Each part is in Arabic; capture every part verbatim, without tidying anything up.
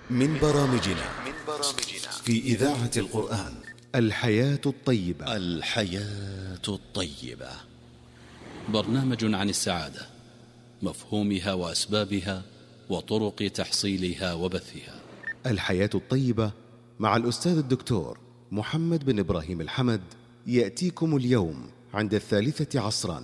من برامجنا في إذاعة القرآن الحياة الطيبة. الحياة الطيبة برنامج عن السعادة، مفهومها وأسبابها وطرق تحصيلها وبثها. الحياة الطيبة مع الأستاذ الدكتور محمد بن إبراهيم الحمد يأتيكم اليوم عند الثالثة عصرا.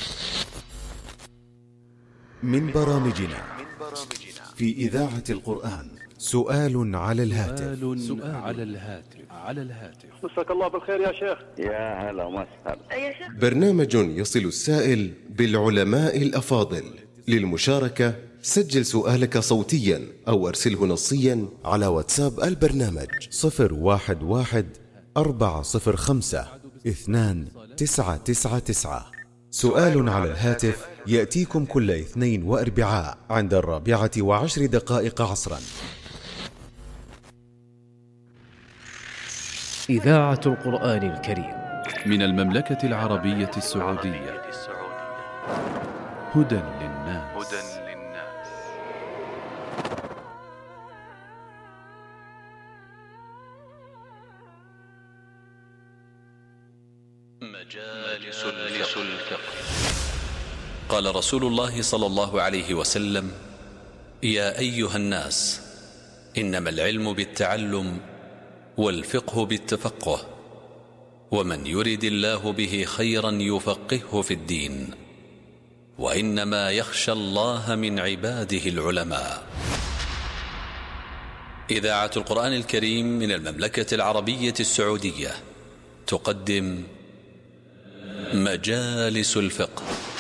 من برامجنا في إذاعة القرآن سؤال على الهاتف. سؤال على الهاتف على الهاتف مساك الله بالخير يا شيخ. يا هلا وسهلا يا شيخ. برنامج يصل السائل بالعلماء الأفاضل. للمشاركة سجل سؤالك صوتيا أو أرسله نصيا على واتساب البرنامج صفر واحد واحد أربعة صفر خمسة اثنان تسعة تسعة تسعة. سؤال على الهاتف يأتيكم كل اثنين وأربعاء عند الرابعة وعشر دقائق عصرا. إذاعة القرآن الكريم من المملكة العربية السعودية. هدى للناس. مجالس الفقه. قال رسول الله صلى الله عليه وسلم: يا أيها الناس، إنما العلم بالتعلم والفقه بالتفقه، ومن يرد الله به خيرا يفقهه في الدين، وإنما يخشى الله من عباده العلماء. إذاعة القرآن الكريم من المملكة العربية السعودية تقدم مجالس الفقه.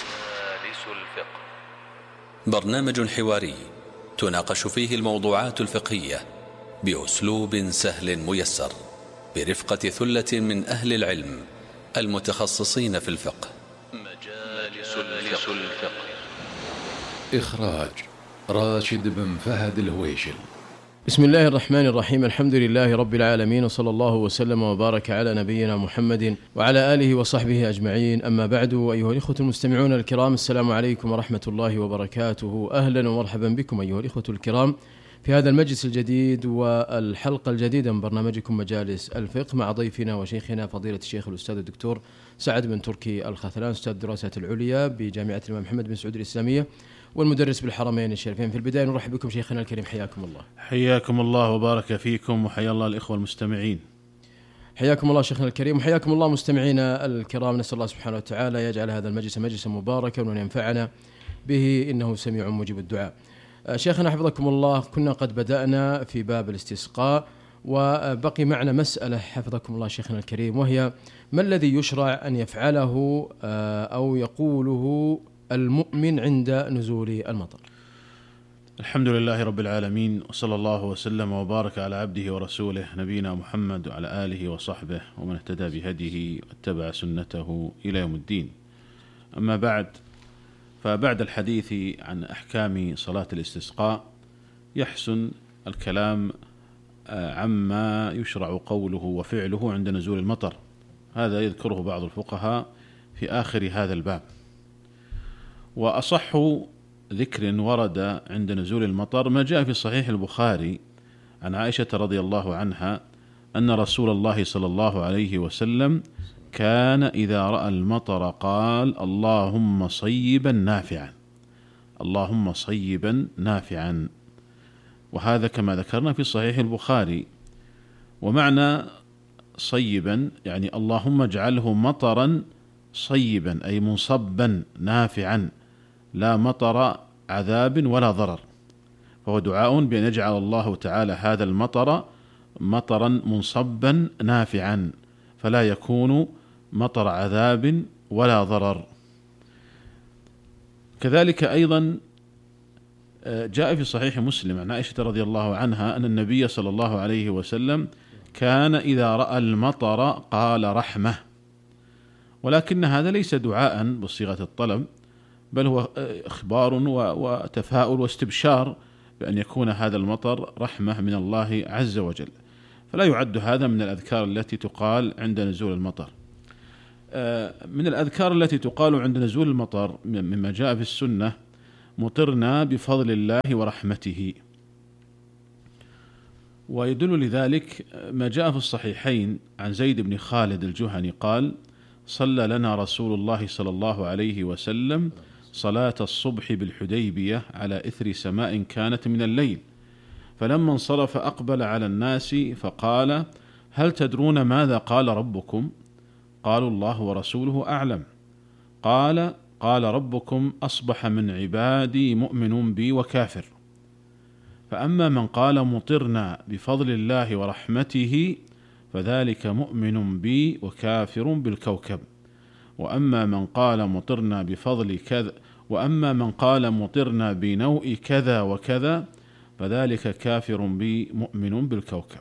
برنامج حواري تناقش فيه الموضوعات الفقهية بأسلوب سهل ميسر، برفقة ثلة من أهل العلم المتخصصين في الفقه. مجالس الفقه. إخراج راشد بن فهد الهويشل. بسم الله الرحمن الرحيم. الحمد لله رب العالمين، وصلى الله وسلم وبارك على نبينا محمد وعلى آله وصحبه أجمعين. أما بعد، أيها الإخوة المستمعون الكرام، السلام عليكم ورحمة الله وبركاته. أهلا ومرحبا بكم أيها الإخوة الكرام في هذا المجلس الجديد والحلقة الجديدة من برنامجكم مجالس الفقه، مع ضيفنا وشيخنا فضيلة الشيخ الأستاذ الدكتور سعد بن تركي الخثلان، أستاذ الدراسات العليا بجامعة الإمام محمد بن سعود الإسلامية والمدرس بالحرمين الشريفين. في البداية نرحب بكم شيخنا الكريم، حياكم الله. حياكم الله وبارك فيكم، وحيا الله الإخوة المستمعين. حياكم الله شيخنا الكريم، وحياكم الله مستمعينا الكرام. نسأل الله سبحانه وتعالى يجعل هذا المجلس مجلسا مباركا وأن ينفعنا به، إنه سميع مجيب الدعاء. شيخنا حفظكم الله، كنا قد بدأنا في باب الاستسقاء، وبقي معنا مسألة حفظكم الله شيخنا الكريم، وهي ما الذي يشرع أن يفعله أو يقوله المؤمن عند نزول المطر؟ الحمد لله رب العالمين، وصلى الله وسلم وبارك على عبده ورسوله نبينا محمد وعلى آله وصحبه ومن اهتدى بهديه واتبع سنته إلى يوم الدين. أما بعد، فبعد الحديث عن أحكام صلاة الاستسقاء يحسن الكلام عما يشرع قوله وفعله عند نزول المطر. هذا يذكره بعض الفقهاء في آخر هذا الباب. وأصح ذكر ورد عند نزول المطر ما جاء في صحيح البخاري عن عائشة رضي الله عنها أن رسول الله صلى الله عليه وسلم كان إذا رأى المطر قال: اللهم صيبا نافعا، اللهم صيبا نافعا. وهذا كما ذكرنا في صحيح البخاري. ومعنى صيبا يعني اللهم اجعله مطرا صيبا، أي منصبا نافعا، لا مطر عذاب ولا ضرر. فهو دعاء بأن يجعل الله تعالى هذا المطر مطرا منصبا نافعا، فلا يكون مطر عذاب ولا ضرر. كذلك أيضا جاء في صحيح مسلم عن عائشة رضي الله عنها أن النبي صلى الله عليه وسلم كان إذا رأى المطر قال رحمة. ولكن هذا ليس دعاء بصيغة الطلب، بل هو إخبار وتفاؤل واستبشار بأن يكون هذا المطر رحمة من الله عز وجل، فلا يعد هذا من الأذكار التي تقال عند نزول المطر. من الأذكار التي تقال عند نزول المطر مما جاء في السنة: مطرنا بفضل الله ورحمته. ويدل لذلك ما جاء في الصحيحين عن زيد بن خالد الجهني قال: صلى لنا رسول الله صلى الله عليه وسلم صلاة الصبح بالحديبية على إثر سماء كانت من الليل، فلما انصرف أقبل على الناس فقال: هل تدرون ماذا قال ربكم؟ قالوا: الله ورسوله أعلم. قال: قال ربكم: أصبح من عبادي مؤمن بي وكافر، فأما من قال مطرنا بفضل الله ورحمته فذلك مؤمن بي وكافر بالكوكب، وأما من قال مطرنا بفضل كذا وأما من قال مطرنا بنوء كذا وكذا فذلك كافر بي مؤمن بالكوكب.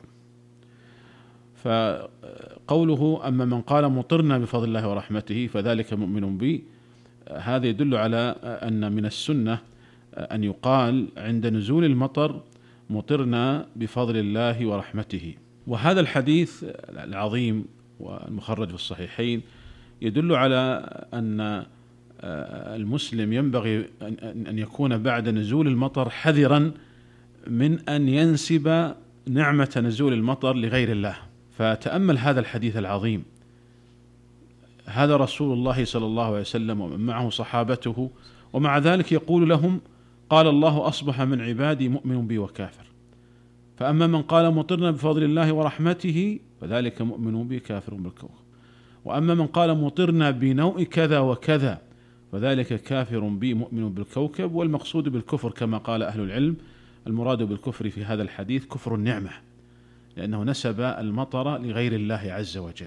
فقوله أما من قال مطرنا بفضل الله ورحمته فذلك مؤمن بي، هذا يدل على أن من السنة أن يقال عند نزول المطر مطرنا بفضل الله ورحمته. وهذا الحديث العظيم والمخرج في الصحيحين يدل على أن المسلم ينبغي أن يكون بعد نزول المطر حذرا من أن ينسب نعمة نزول المطر لغير الله. فتأمل هذا الحديث العظيم، هذا رسول الله صلى الله عليه وسلم ومن معه صحابته، ومع ذلك يقول لهم: قال الله: أصبح من عبادي مؤمن بي وكافر، فأما من قال مطرنا بفضل الله ورحمته فذلك مؤمن بي كافر بالكوكب، وأما من قال مطرنا بنوء كذا وكذا فذلك كافر بي مؤمن بالكوكب. والمقصود بالكفر كما قال أهل العلم المراد بالكفر في هذا الحديث كفر النعمة، لأنه نسب المطر لغير الله عز وجل.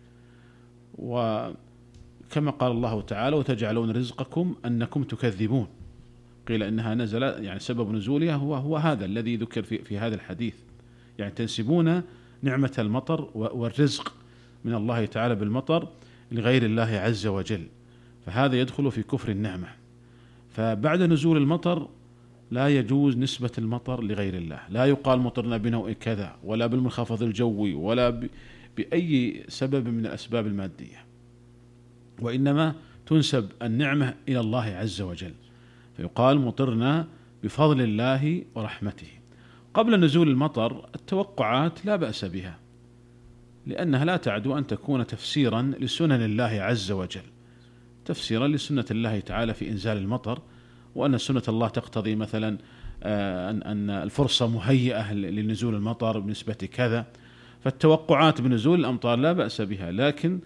وكما قال الله تعالى: وتجعلون رزقكم أنكم تكذبون، قيل إنها نزل يعني سبب نزولها هو هو هذا الذي ذكر في في هذا الحديث، يعني تنسبون نعمة المطر والرزق من الله تعالى بالمطر لغير الله عز وجل، فهذا يدخل في كفر النعمة. فبعد نزول المطر لا يجوز نسبة المطر لغير الله، لا يقال مطرنا بنوء كذا ولا بالمنخفض الجوي ولا بأي سبب من الأسباب المادية، وإنما تنسب النعمة إلى الله عز وجل، فيقال مطرنا بفضل الله ورحمته. قبل نزول المطر التوقعات لا بأس بها، لأنها لا تعدو أن تكون تفسيرا لسنن الله عز وجل، تفسيرا لسنة الله تعالى في إنزال المطر، وأن سنة الله تقتضي مثلا أن الفرصة مهيئة لنزول المطر بنسبة كذا، فالتوقعات بنزول الأمطار لا بأس بها، لكن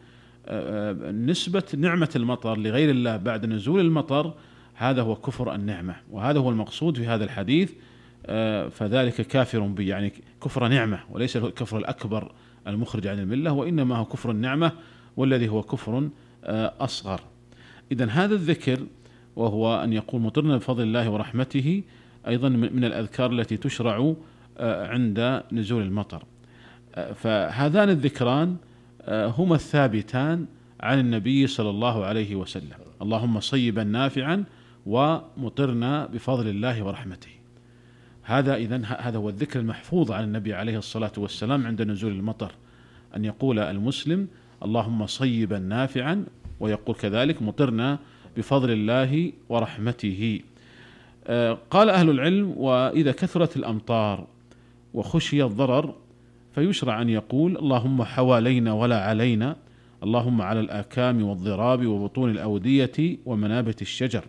نسبة نعمة المطر لغير الله بعد نزول المطر هذا هو كفر النعمة، وهذا هو المقصود في هذا الحديث. فذلك كافر بي، يعني كفر نعمة، وليس الكفر الأكبر المخرج عن الملة، وإنما هو كفر النعمة والذي هو كفر أصغر. إذن هذا الذكر وهو أن يقول مطرنا بفضل الله ورحمته أيضا من الأذكار التي تشرع عند نزول المطر. فهذان الذكران هما الثابتان عن النبي صلى الله عليه وسلم: اللهم صيبا نافعا ومطرنا بفضل الله ورحمته. هذا إذن هذا هو الذكر المحفوظ عن النبي عليه الصلاة والسلام عند نزول المطر، أن يقول المسلم: اللهم صيبا نافعا، ويقول كذلك مطرنا بفضل الله ورحمته. قال أهل العلم: وإذا كثرت الأمطار وخشي الضرر فيشرع أن يقول: اللهم حوالينا ولا علينا، اللهم على الآكام والضراب وبطون الأودية ومنابت الشجر.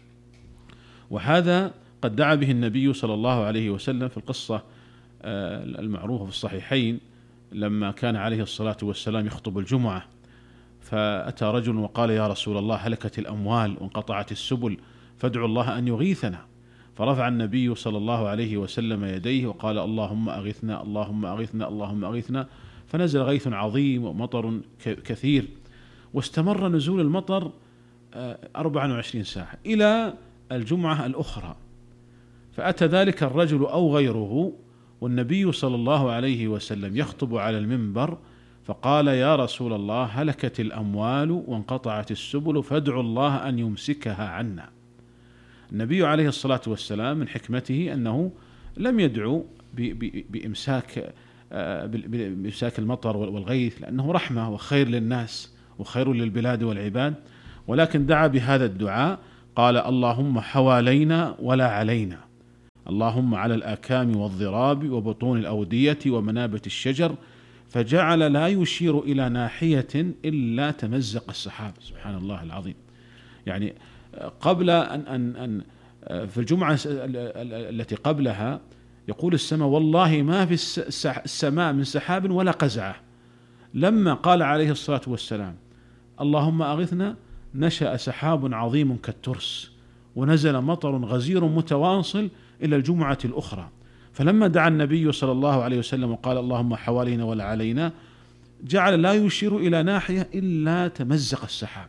وهذا قد دعا به النبي صلى الله عليه وسلم في القصة المعروفة في الصحيحين، لما كان عليه الصلاة والسلام يخطب الجمعة، فأتى رجل وقال: يا رسول الله، هلكت الأموال وانقطعت السبل، فادعوا الله أن يغيثنا. فرفع النبي صلى الله عليه وسلم يديه وقال: اللهم أغثنا اللهم أغثنا اللهم أغثنا، فنزل غيث عظيم ومطر كثير، واستمر نزول المطر أربعة وعشرين ساعة إلى الجمعة الأخرى. فأتى ذلك الرجل أو غيره والنبي صلى الله عليه وسلم يخطب على المنبر، فقال: يا رسول الله، هلكت الأموال وانقطعت السبل، فادعوا الله أن يمسكها عنا. النبي عليه الصلاة والسلام من حكمته أنه لم يدعو بإمساك بإمساك المطر والغيث، لأنه رحمة وخير للناس وخير للبلاد والعباد، ولكن دعا بهذا الدعاء، قال: اللهم حوالينا ولا علينا، اللهم على الآكام والضراب وبطون الأودية ومنابت الشجر، فجعل لا يشير إلى ناحية إلا تمزق السحاب. سبحان الله العظيم. يعني قبل أن, أن, أن في الجمعة التي قبلها يقول السماء والله ما في السماء من سحاب ولا قزعة. لما قال عليه الصلاة والسلام اللهم أغثنا نشأ سحاب عظيم كالترس ونزل مطر غزير متواصل إلى الجمعة الأخرى. فلما دعا النبي صلى الله عليه وسلم وقال اللهم حوالينا ولا علينا، جعل لا يشير إلى ناحية إلا تمزق السحاب،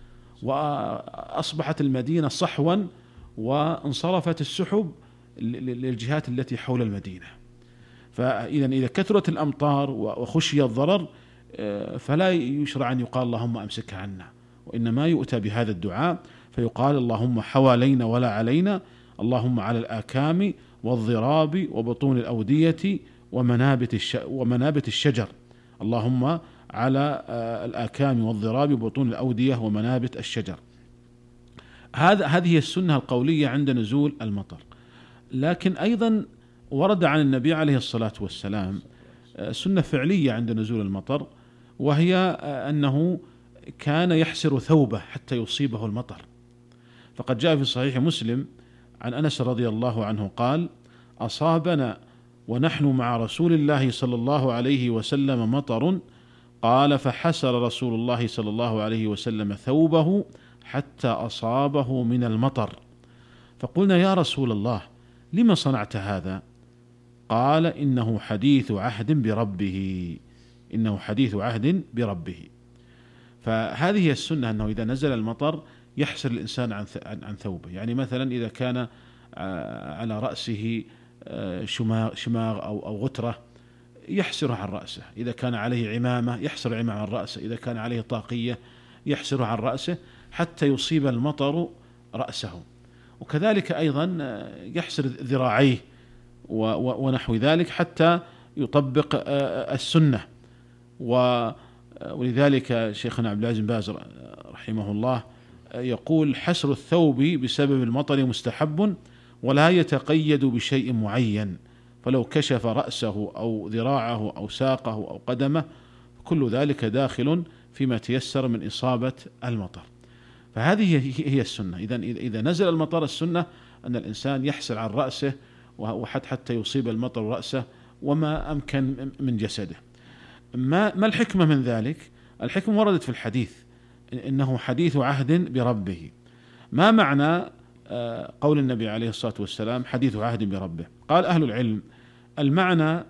وأصبحت المدينة صحوا وانصرفت السحب للجهات التي حول المدينة. فإذا إذا كثرت الأمطار وخشي الضرر فلا يشرع أن يقال اللهم أمسكها عنا، وإنما يؤتى بهذا الدعاء فيقال اللهم حوالينا ولا علينا، اللهم على الآكام والضراب وبطون الأودية ومنابت ومنابت الشجر، اللهم على الآكام والضراب وبطون الأودية ومنابت الشجر. هذا هذه السنة القولية عند نزول المطر. لكن أيضا ورد عن النبي عليه الصلاة والسلام سنة فعلية عند نزول المطر، وهي أنه كان يحسر ثوبه حتى يصيبه المطر. فقد جاء في صحيح مسلم عن أنس رضي الله عنه قال أصابنا ونحن مع رسول الله صلى الله عليه وسلم مطر، قال فحسر رسول الله صلى الله عليه وسلم ثوبه حتى أصابه من المطر، فقلنا يا رسول الله لما صنعت هذا؟ قال إنه حديث عهد بربه، إنه حديث عهد بربه. فهذه هي السنة، أنه إذا نزل المطر يحسر الإنسان عن عن ثوبه. يعني مثلا إذا كان على رأسه شماغ أو أو غترة يحسره عن رأسه، إذا كان عليه عمامة يحسر عمامة عن رأسه، إذا كان عليه طاقية يحسره عن رأسه حتى يصيب المطر رأسه. وكذلك أيضا يحسر ذراعيه ونحو ذلك حتى يطبق السنة. ولذلك شيخنا عبد العزيز بن باز رحمه الله يقول حسر الثوب بسبب المطر مستحب ولا يتقيد بشيء معين، فلو كشف رأسه أو ذراعه أو ساقه أو قدمه كل ذلك داخل فيما تيسر من إصابة المطر. فهذه هي السنة. إذا إذا نزل المطر السنة أن الإنسان يحسر عن رأسه وحتى حتى يصيب المطر رأسه وما أمكن من جسده. ما ما الحكمة من ذلك؟ الحكمة وردت في الحديث إنه حديث عهد بربه. ما معنى قول النبي عليه الصلاة والسلام حديث عهد بربه؟ قال أهل العلم المعنى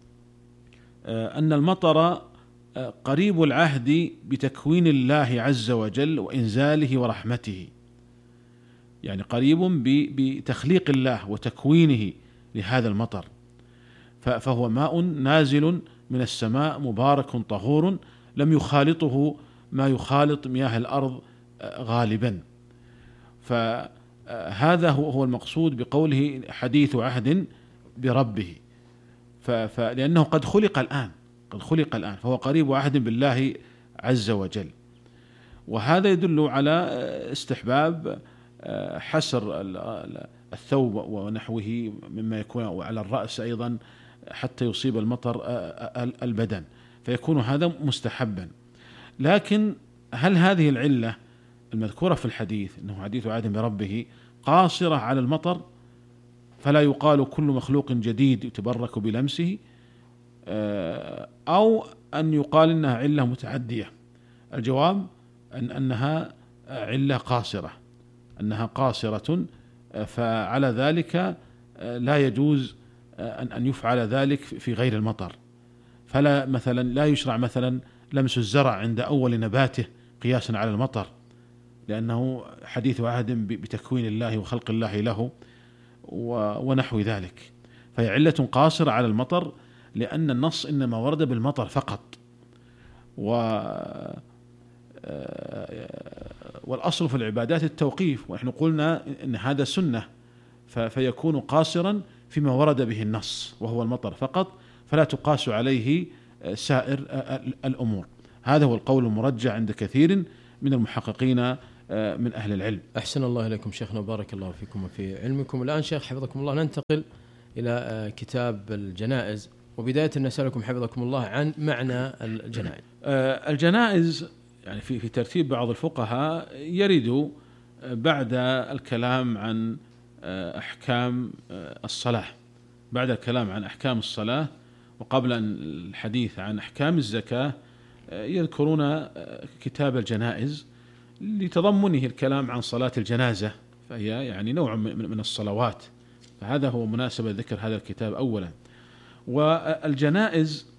أن المطر قريب العهد بتكوين الله عز وجل وإنزاله ورحمته، يعني قريب بتخليق الله وتكوينه لهذا المطر، فهو ماء نازل من السماء مبارك طهور لم يخالطه ما يخالط مياه الأرض غالبا. فهذا هو المقصود بقوله حديث عهد بربه، فلأنه قد خلق الآن قد خلق الآن فهو قريب عهد بالله عز وجل. وهذا يدل على استحباب حسر الثوب ونحوه مما يكون على الرأس أيضا حتى يصيب المطر البدن، فيكون هذا مستحبا. لكن هل هذه العلة المذكورة في الحديث أنه حديث عهد بربه قاصرة على المطر فلا يقال كل مخلوق جديد يتبرك بلمسه، أو أن يقال إنها علة متعدية؟ الجواب أن أنها علة قاصرة أنها قاصرة فعلى ذلك لا يجوز أن أن يفعل ذلك في غير المطر. فلا مثلا لا يشرع مثلا لمس الزرع عند أول نباته قياسا على المطر، لأنه حديث عهد بتكوين الله وخلق الله له ونحو ذلك. فهي علة قاصرة على المطر لأن النص إنما ورد بالمطر فقط، و والأصل في العبادات التوقيف، ونحن قلنا إن هذا سنة فيكون قاصرا فيما ورد به النص وهو المطر فقط، فلا تقاس عليه سائر الأمور. هذا هو القول المرجح عند كثير من المحققين من أهل العلم. أحسن الله إليكم شيخنا، بارك الله فيكم وفي علمكم. الآن شيخ حفظكم الله ننتقل إلى كتاب الجنائز، وبداية نسألكم حفظكم الله عن معنى الجنائز. الجنائز يعني في في ترتيب بعض الفقهاء يرد بعد الكلام عن أحكام الصلاة، بعد الكلام عن أحكام الصلاة وقبل الحديث عن أحكام الزكاة يذكرون كتاب الجنائز لتضمنه الكلام عن صلاة الجنازة، فهي يعني نوع من الصلوات، فهذا هو مناسبة ذكر هذا الكتاب أولا. والجنائز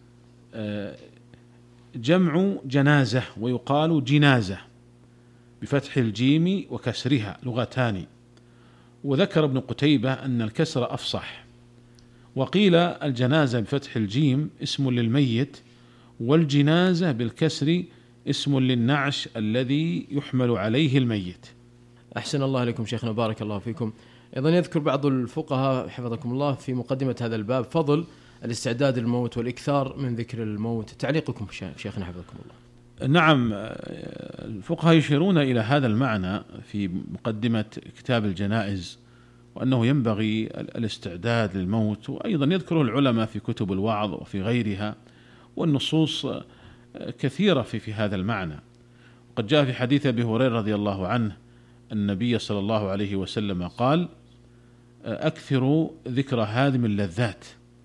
جمع جنازة ويقال جنازة بفتح الجيم وكسرها، لغتان، وذكر ابن قتيبة أن الكسر أفصح، وقيل الجنازة بفتح الجيم اسم للميت، والجنازة بالكسر اسم للنعش الذي يحمل عليه الميت. أحسن الله لكم شيخنا، بارك الله فيكم. أيضا يذكر بعض الفقهاء حفظكم الله في مقدمة هذا الباب فضل الاستعداد للموت والإكثار من ذكر الموت، تعليقكم شيخنا حفظكم الله. نعم، الفقهاء يشيرون إلى هذا المعنى في مقدمة كتاب الجنائز، وأنه ينبغي الاستعداد للموت، وأيضا يذكره العلماء في كتب الوعظ وفي غيرها، والنصوص كثيرة في في هذا المعنى. وقد جاء في حديث أبي هريرة رضي الله عنه النبي صلى الله عليه وسلم قال: أكثروا ذكر هادم اللذات،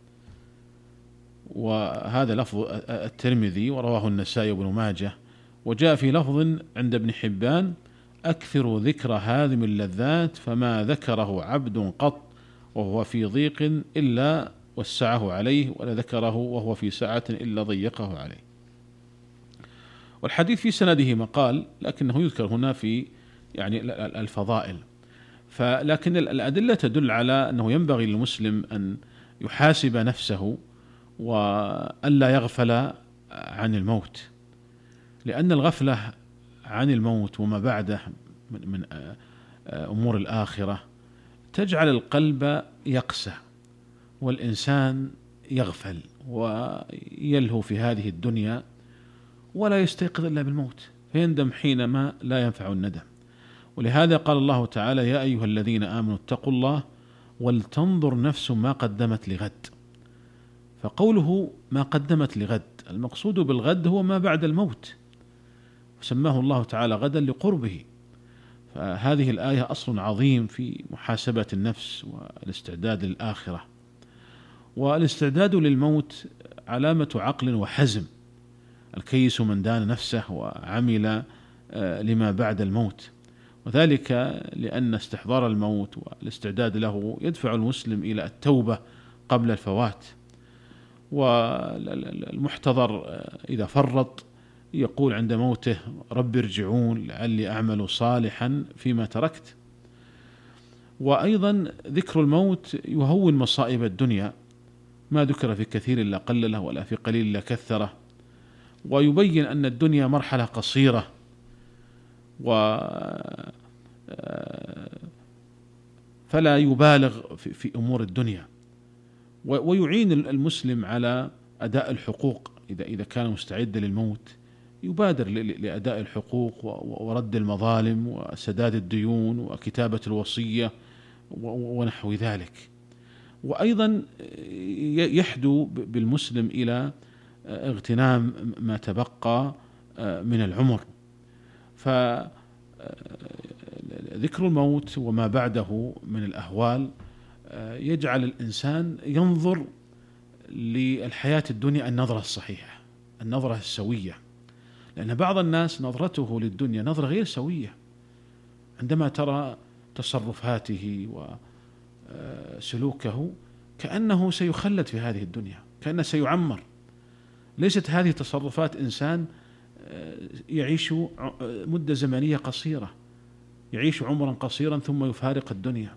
وهذا لفظ الترمذي ورواه النسائي وابن ماجه. وجاء في لفظ عند ابن حبان: أكثروا ذكر هادم اللذات فما ذكره عبد قط وهو في ضيق إلا وسعه عليه، ولا ذكره وهو في سعة إلا ضيقه عليه. والحديث في سنده مقال، لكنه يذكر هنا في يعني الفضائل. فلكن الأدلة تدل على أنه ينبغي للمسلم أن يحاسب نفسه وألا يغفل عن الموت، لأن الغفلة عن الموت وما بعده من أمور الآخرة تجعل القلب يقسى، والإنسان يغفل ويلهو في هذه الدنيا ولا يستيقظ إلا بالموت، فيندم حينما لا ينفع الندم. ولهذا قال الله تعالى: يا أيها الذين آمنوا اتقوا الله ولتنظر نفس ما قدمت لغد. فقوله ما قدمت لغد، المقصود بالغد هو ما بعد الموت، وسماه الله تعالى غدا لقربه. فهذه الآية أصل عظيم في محاسبة النفس والاستعداد للآخرة. والاستعداد للموت علامة عقل وحزم، الكيس من دان نفسه وعمل لما بعد الموت، وذلك لأن استحضار الموت والاستعداد له يدفع المسلم إلى التوبة قبل الفوات. والمحتضر إذا فرط يقول عند موته: رب ارجعون لعلي أعمل صالحا فيما تركت. وأيضا ذكر الموت يهون مصائب الدنيا، ما ذكر في كثير إلا قلله ولا في قليل إلا كثره، ويبين أن الدنيا مرحلة قصيرة، و فلا يبالغ في أمور الدنيا، ويعين المسلم على أداء الحقوق. إذا إذا كان مستعد للموت يبادر لأداء الحقوق ورد المظالم وسداد الديون وكتابة الوصية ونحو ذلك. وأيضا يحدو بالمسلم إلى اغتنام ما تبقى من العمر. فذكر الموت وما بعده من الأهوال يجعل الإنسان ينظر للحياة الدنيا النظرة الصحيحة، النظرة السوية، لأن بعض الناس نظرته للدنيا نظرة غير سوية. عندما ترى تصرفاته وسلوكه كأنه سيخلد في هذه الدنيا، كأنه سيعمر. ليست هذه تصرفات إنسان يعيش مدة زمنية قصيرة، يعيش عمرا قصيرا ثم يفارق الدنيا.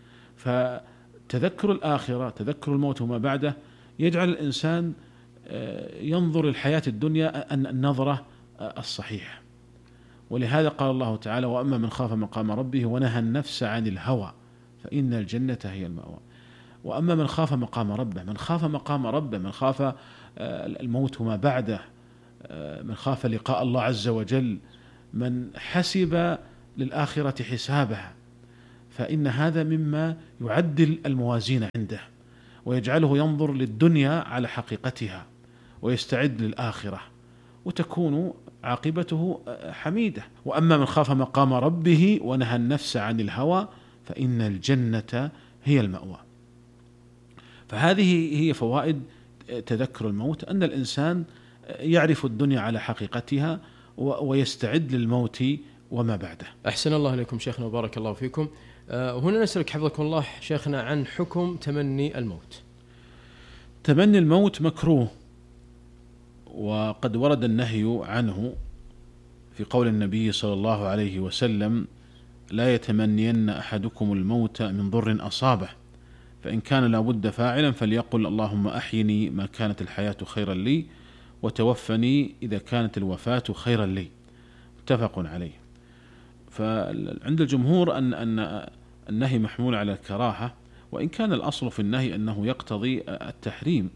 فتذكر الآخرة، تذكر الموت وما بعده، يجعل الإنسان ينظر الحياة الدنيا النظرة الصحيحة. ولهذا قال الله تعالى: وأما من خاف مقام ربه ونهى النفس عن الهوى فإن الجنة هي المأوى. وأما من خاف مقام ربه، من خاف مقام ربه، من خاف الموت وما بعده، من خاف لقاء الله عز وجل، من حسب للآخرة حسابها، فإن هذا مما يعدل الموازين عنده ويجعله ينظر للدنيا على حقيقتها ويستعد للآخرة، وتكون عاقبته حميدة. وأما من خاف مقام ربه ونهى النفس عن الهوى فإن الجنة هي المأوى. فهذه هي فوائد تذكر الموت، أن الإنسان يعرف الدنيا على حقيقتها ويستعد للموت وما بعده. أحسن الله إليكم شيخنا وبارك الله فيكم. هنا نسألك حفظكم الله شيخنا عن حكم تمني الموت. تمني الموت مكروه، وقد ورد النهي عنه في قول النبي صلى الله عليه وسلم: لا يتمنين أحدكم الموت من ضر أصابه، فإن كان لا بد فاعلا فليقل اللهم أحيني ما كانت الحياة خيرا لي، وتوفني إذا كانت الوفاة خيرا لي. متفق عليه. فعند الجمهور أن أن النهي محمول على الكراهة، وإن كان الأصل في النهي أنه يقتضي التحريم.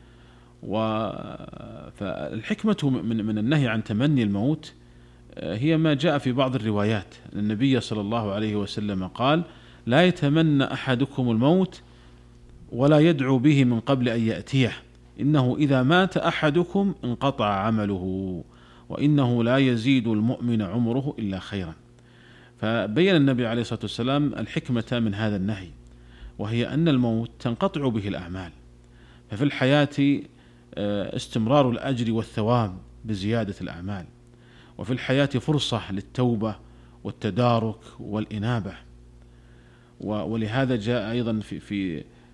فالحكمة من من النهي عن تمني الموت هي ما جاء في بعض الروايات. النبي صلى الله عليه وسلم قال: لا يتمنى أحدكم الموت ولا يدعو به من قبل أن يأتيه، إنه إذا مات أحدكم انقطع عمله، وإنه لا يزيد المؤمن عمره إلا خيرا. فبين النبي عليه الصلاة والسلام الحكمة من هذا النهي، وهي أن الموت تنقطع به الأعمال، ففي الحياة استمرار الأجر والثواب بزيادة الأعمال، وفي الحياة فرصة للتوبة والتدارك والإنابة. ولهذا جاء أيضا في, في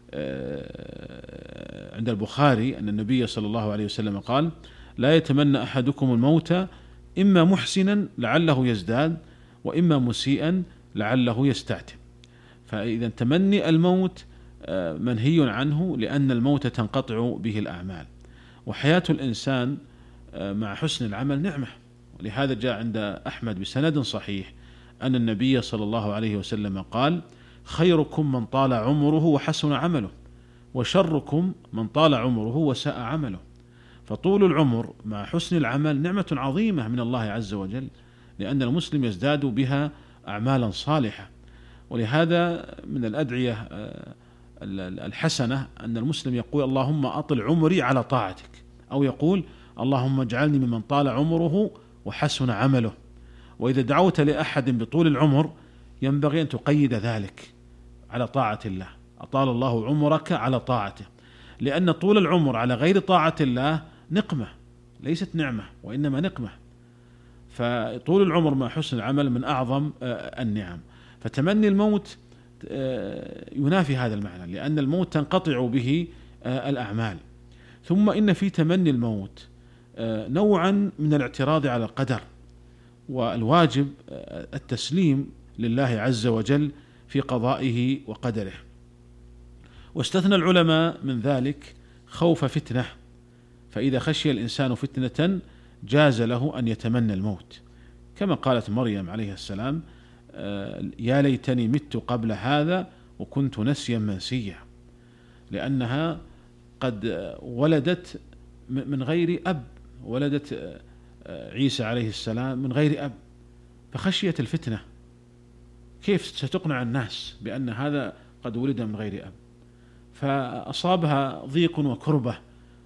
عند البخاري أن النبي صلى الله عليه وسلم قال: لا يتمنى أحدكم الموت إما محسنا لعله يزداد، وإما مسيئا لعله يستعتب. فإذا تمني الموت منهي عنه، لأن الموت تنقطع به الأعمال، وحياة الإنسان مع حسن العمل نعمة. ولهذا جاء عند أحمد بسند صحيح أن النبي صلى الله عليه وسلم قال: خيركم من طال عمره وحسن عمله، وشركم من طال عمره وساء عمله. فطول العمر مع حسن العمل نعمة عظيمة من الله عز وجل، لأن المسلم يزداد بها أعمالا صالحة. ولهذا من الأدعية الحسنة أن المسلم يقول: اللهم أطل عمري على طاعتك، أو يقول: اللهم اجعلني ممن طال عمره وحسن عمله. وإذا دعوت لأحد بطول العمر ينبغي أن تقيد ذلك على طاعة الله، أطال الله عمرك على طاعته، لأن طول العمر على غير طاعة الله نقمة، ليست نعمة وإنما نقمة. فطول العمر مع حسن العمل من أعظم النعم. فتمني الموت ينافي هذا المعنى، لأن الموت تنقطع به الأعمال. ثم إن في تمني الموت نوعا من الاعتراض على القدر، والواجب التسليم لله عز وجل في قضائه وقدره. واستثنى العلماء من ذلك خوف فتنة، فإذا خشي الإنسان فتنة جاز له أن يتمنى الموت، كما قالت مريم عليه السلام: يا ليتني مت قبل هذا وكنت نسيا منسيا، لأنها قد ولدت من غير أب، ولدت عيسى عليه السلام من غير أب، فخشيت الفتنة، كيف ستقنع الناس بأن هذا قد ولد من غير أب؟ فأصابها ضيق وكربة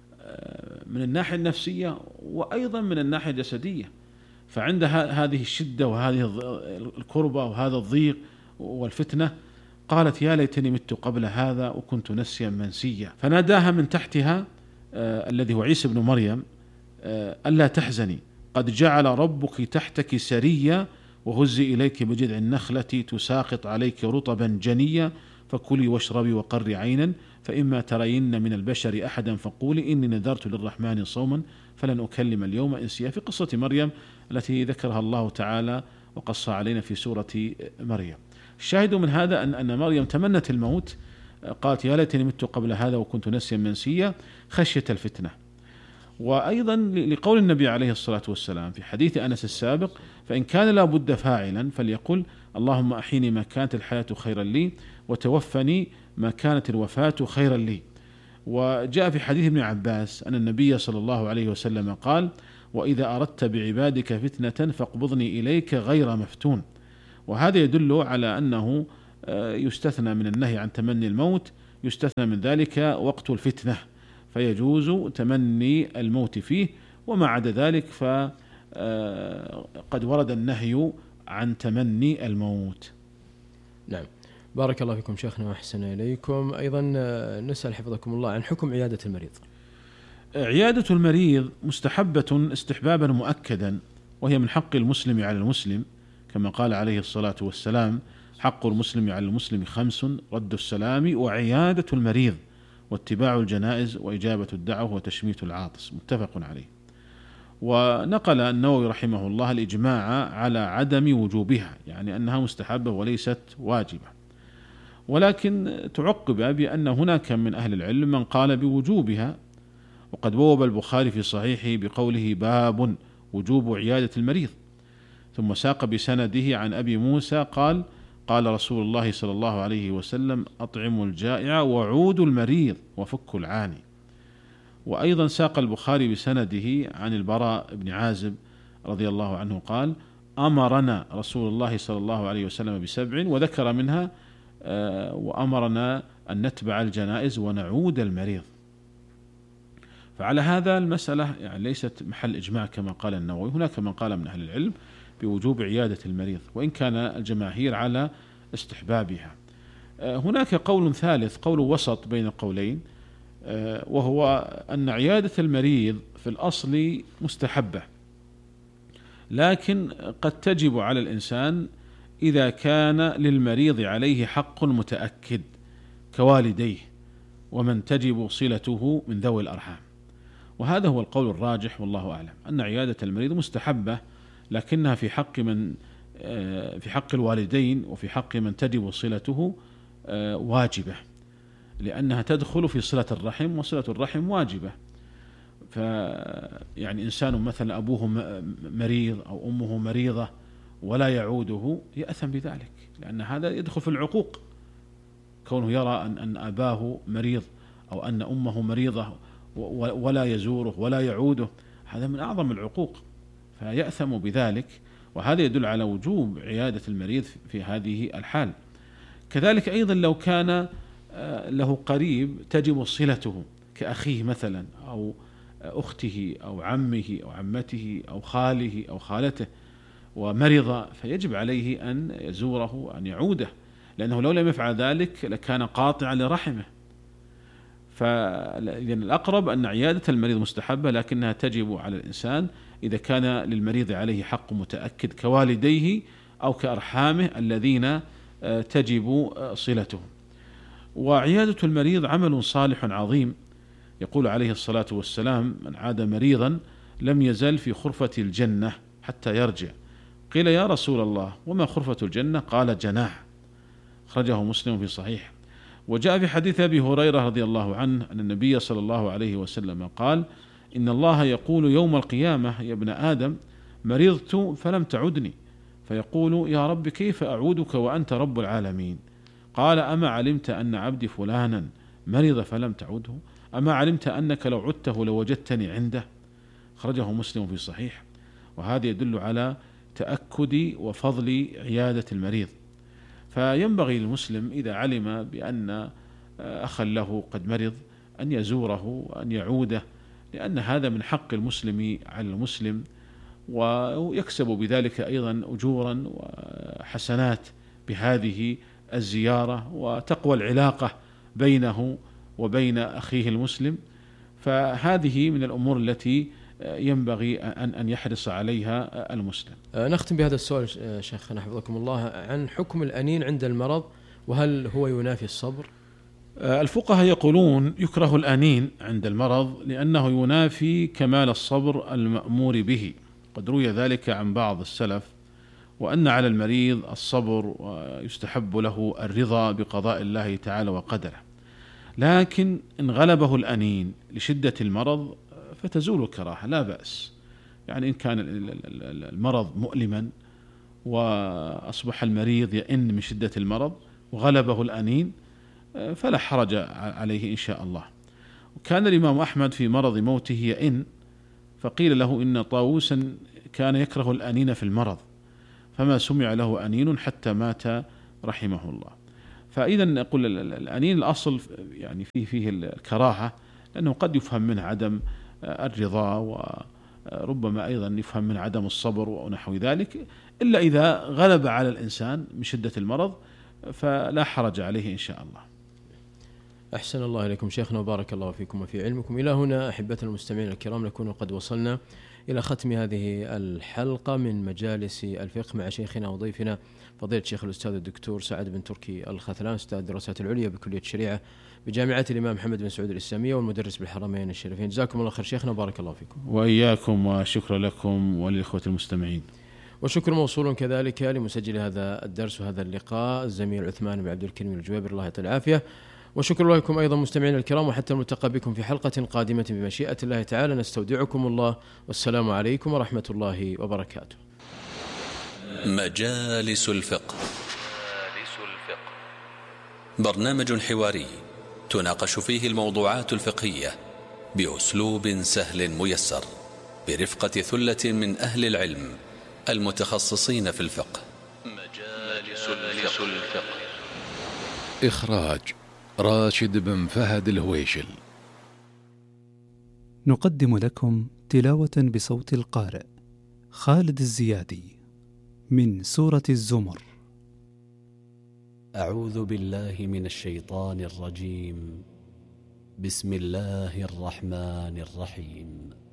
من الناحية النفسية وأيضا من الناحية الجسدية. فعندها هذه الشدة وهذه الكربة وهذا الضيق والفتنة قالت: يا ليتني مت قبل هذا وكنت نسيا منسيا. فناداها من تحتها آه الذي هو عيسى بن مريم: آه ألا تحزني، قد جعل ربك تحتك سريا، وهزي إليك بجذع النخلة تساقط عليك رطبا جنيا، فكلي واشربي وقري عينا، فإما ترين من البشر أحدا فقولي إني نذرت للرحمن صوما فلن أكلم اليوم إنسيا، في قصة مريم التي ذكرها الله تعالى وقص علينا في سورة مريم. الشاهد من هذا أن أن مريم تمنت الموت، قالت: يا ليتني مت قبل هذا وكنت نسيا منسيا، خشية الفتنة. وأيضا لقول النبي عليه الصلاة والسلام في حديث أنس السابق: فإن كان لا بد فاعلا فليقل اللهم أحيني ما كانت الحياة خيرا لي، وتوفني ما كانت الوفاة خيرا لي. وجاء في حديث ابن عباس أن النبي صلى الله عليه وسلم قال: وإذا أردت بعبادك فتنة فاقبضني إليك غير مفتون. وهذا يدل على أنه يستثنى من النهي عن تمني الموت، يستثنى من ذلك وقت الفتنة، فيجوز تمني الموت فيه، وما عدا ذلك فقد ورد النهي عن تمني الموت. نعم، بارك الله فيكم شيخنا وأحسن إليكم. أيضا نسأل حفظكم الله عن حكم عيادة المريض. عيادة المريض مستحبة استحبابا مؤكدا، وهي من حق المسلم على المسلم، كما قال عليه الصلاة والسلام: حق المسلم على المسلم خمس: رد السلام، وعيادة المريض، واتباع الجنائز، وإجابة الدعوة، وتشميت العاطس. متفق عليه. ونقل النووي رحمه الله الإجماع على عدم وجوبها، يعني أنها مستحبة وليست واجبة، ولكن تعقب بأن هناك من أهل العلم من قال بوجوبها. وقد بوب البخاري في صحيحه بقوله: باب وجوب عيادة المريض، ثم ساق بسنده عن أبي موسى قال: قال رسول الله صلى الله عليه وسلم: أطعموا الجائع وعودوا المريض وفكوا العاني. وأيضا ساق البخاري بسنده عن البراء بن عازب رضي الله عنه قال: أمرنا رسول الله صلى الله عليه وسلم بسبع، وذكر منها آه وأمرنا أن نتبع الجنائز ونعود المريض. فعلى هذا المسألة يعني ليست محل إجماع كما قال النووي، هناك من قال من أهل العلم بوجوب عيادة المريض، وإن كان الجماهير على استحبابها. هناك قول ثالث، قول وسط بين القولين، وهو أن عيادة المريض في الأصل مستحبة، لكن قد تجب على الإنسان إذا كان للمريض عليه حق متأكد كوالديه ومن تجب صلته من ذوي الأرحام. وهذا هو القول الراجح والله أعلم، أن عيادة المريض مستحبة، لكنها في حق من في حق الوالدين وفي حق من تجب صلته واجبة، لأنها تدخل في صلة الرحم، وصلة الرحم واجبة. فيعني إنسان مثلا أبوه مريض أو أمه مريضة ولا يعوده يأثم بذلك، لأن هذا يدخل في العقوق، كونه يرى أن أن أباه مريض أو أن أمه مريضة ولا يزوره ولا يعوده، هذا من أعظم العقوق، فيأثم بذلك. وهذا يدل على وجوب عيادة المريض في هذه الحال. كذلك أيضا لو كان له قريب تجب صلته كأخيه مثلا أو أخته أو عمه أو عمته أو خاله أو خالته ومرض، فيجب عليه أن يزوره أن يعوده، لأنه لو لم يفعل ذلك لكان قاطعا لرحمه. فإذن الأقرب أن عيادة المريض مستحبة، لكنها تجب على الإنسان إذا كان للمريض عليه حق متأكد كوالديه أو كأرحامه الذين تجب صلتهم. وعيادة المريض عمل صالح عظيم، يقول عليه الصلاة والسلام: من عاد مريضا لم يزل في خرفة الجنة حتى يرجع. قيل: يا رسول الله وما خرفة الجنة؟ قال: جناح. أخرجه مسلم في صحيح. وجاء في حديث أبي هريرة رضي الله عنه أن النبي صلى الله عليه وسلم قال: إن الله يقول يوم القيامة: يا ابن آدم مرضت فلم تعدني، فيقول: يا رب كيف أعودك وأنت رب العالمين؟ قال: أما علمت أن عبدي فلانا مرض فلم تعده؟ أما علمت أنك لو عدته لوجدتني عنده؟ أخرجه مسلم في صحيح. وهذا يدل على تأكد وفضل عيادة المريض. فينبغي للمسلم إذا علم بأن أخا له قد مرض أن يزوره وأن يعوده، لأن هذا من حق المسلم على المسلم، ويكسب بذلك أيضا أجورا وحسنات بهذه الزيارة، وتقوى العلاقة بينه وبين أخيه المسلم. فهذه من الأمور التي ينبغي أن أن يحرص عليها المسلم. نختم بهذا السؤال شيخنا حفظكم الله عن حكم الأنين عند المرض، وهل هو ينافي الصبر؟ الفقهاء يقولون يكره الأنين عند المرض لأنه ينافي كمال الصبر المأمور به. قد روي ذلك عن بعض السلف، وأن على المريض الصبر ويستحب له الرضا بقضاء الله تعالى وقدره، لكن إن غلبه الأنين لشدة المرض فتزول الكراهة لا بأس. يعني إن كان المرض مؤلما وأصبح المريض يئن من شدة المرض وغلبه الأنين فلا حرج عليه إن شاء الله. وكان الإمام أحمد في مرض موته يئن، فقيل له إن طاووسا كان يكره الأنين في المرض، فما سمع له أنين حتى مات رحمه الله. فإذا نقول الأنين الأصل يعني فيه فيه الكراهة، لأنه قد يفهم منه عدم الرضا، وربما أيضا يفهم من عدم الصبر ونحو ذلك، إلا إذا غلب على الإنسان من شدة المرض فلا حرج عليه إن شاء الله. أحسن الله إليكم شيخنا وبارك الله فيكم وفي علمكم. إلى هنا أحبتنا المستمعين الكرام نكون قد وصلنا إلى ختم هذه الحلقة من مجالس الفقه مع شيخنا وضيفنا فضيلة الشيخ الأستاذ الدكتور سعد بن تركي الخثلان، أستاذ الدراسات العليا بكلية الشريعة بجامعة الإمام محمد بن سعود الإسلامية والمدرس بالحرمين الشريفين. جزاكم الله خير شيخنا وبارك الله فيكم. وإياكم، وشكرا لكم وللإخوة المستمعين. وشكر موصول كذلك لمسجل هذا الدرس وهذا اللقاء الزميل عثمان بن عبد الكريم الجويبر، الله يعطيه العافية. وشكر لكم أيضا مستمعين الكرام، وحتى الملتقى بكم في حلقة قادمة بمشيئة الله تعالى. نستودعكم الله والسلام عليكم ورحمة الله وبركاته. مجالس الفقه. برنامج حواري تناقش فيه الموضوعات الفقهية بأسلوب سهل ميسر برفقة ثلة من أهل العلم المتخصصين في الفقه. مجالس الفقه. إخراج راشد بن فهد الهويشل. نقدم لكم تلاوة بصوت القارئ خالد الزيادي من سورة الزمر. أعوذ بالله من الشيطان الرجيم. بسم الله الرحمن الرحيم.